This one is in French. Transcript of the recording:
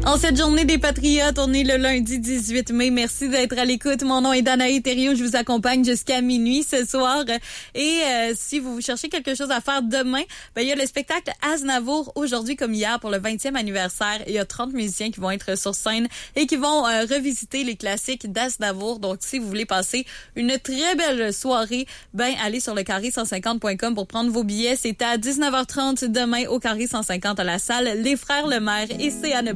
En cette journée des Patriotes, on est le lundi 18 mai. Merci d'être à l'écoute. Mon nom est Danae Thériault. Je vous accompagne jusqu'à minuit ce soir. Et si vous cherchez quelque chose à faire demain, il y a le spectacle Aznavour aujourd'hui comme hier pour le 20e anniversaire. Il y a 30 musiciens qui vont être sur scène et qui vont revisiter les classiques d'Aznavour. Donc, si vous voulez passer une très belle soirée, allez sur le carré150.com pour prendre vos billets. C'est à 19h30 demain au Carré 150 à la salle Les Frères Lemaire et c'est à ne